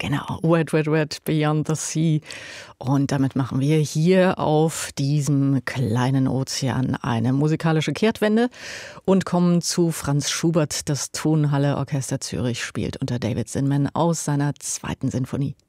Genau, Wet, Wet, Wet, Beyond the Sea. Und damit machen wir hier auf diesem kleinen Ozean eine musikalische Kehrtwende und kommen zu Franz Schubert. Das Tonhalle Orchester Zürich spielt unter David Zinman aus seiner 2. Sinfonie.